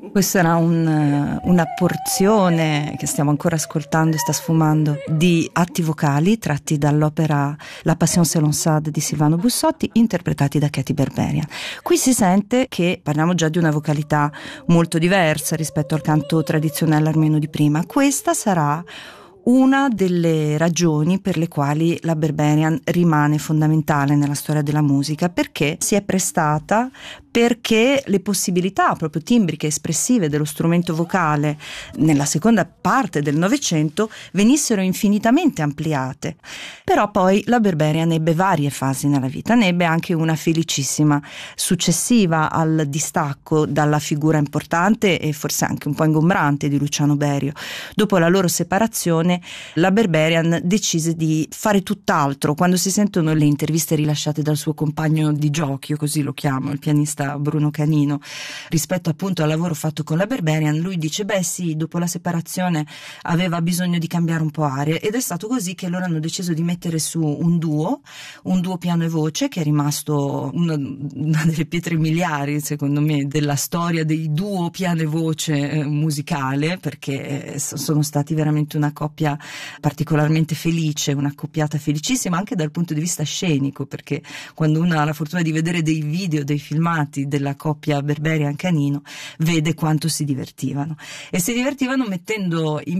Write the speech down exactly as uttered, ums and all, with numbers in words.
Questa era un, una porzione che stiamo ancora ascoltando e sta sfumando di atti vocali tratti dall'opera La Passion selon Sade di Silvano Bussotti, interpretati da Katy Berberian. Qui si sente che parliamo già di una vocalità molto diversa rispetto al canto tradizionale armeno di prima. Questa sarà una delle ragioni per le quali la Berberian rimane fondamentale nella storia della musica, perché si è prestata, perché le possibilità proprio timbriche, espressive dello strumento vocale nella seconda parte del Novecento venissero infinitamente ampliate. Però poi la Berberian ebbe varie fasi nella vita, ne ebbe anche una felicissima, successiva al distacco dalla figura importante e forse anche un po' ingombrante di Luciano Berio. Dopo la loro separazione la Berberian decise di fare tutt'altro. Quando si sentono le interviste rilasciate dal suo compagno di giochi, io così lo chiamo, il pianista Bruno Canino, rispetto appunto al lavoro fatto con la Berberian, lui dice beh sì, dopo la separazione aveva bisogno di cambiare un po' aria, ed è stato così che loro hanno deciso di mettere su un duo, un duo piano e voce, che è rimasto una, una delle pietre miliari secondo me della storia dei duo piano e voce eh, musicale, perché eh, sono stati veramente una coppia particolarmente felice, una accoppiata felicissima anche dal punto di vista scenico, perché quando uno ha la fortuna di vedere dei video, dei filmati della coppia Berberian-Canino, vede quanto si divertivano e si divertivano mettendo in